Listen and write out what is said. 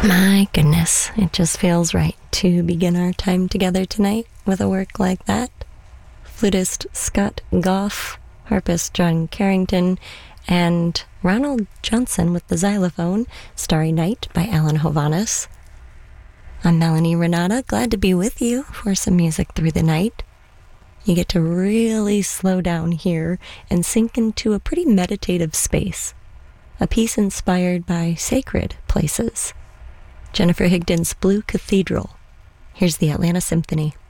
My goodness, it just feels right to begin our time together tonight with a work like that. Flutist Scott Goff, harpist John Carrington, and Ronald Johnson with the xylophone, Starry Night by Alan Hovhaness. I'm Melanie Renata, glad to be with you for some music through the night. You get to really slow down here and sink into a pretty meditative space, a piece inspired by sacred places. Jennifer Higdon's Blue Cathedral. Here's the Atlanta Symphony.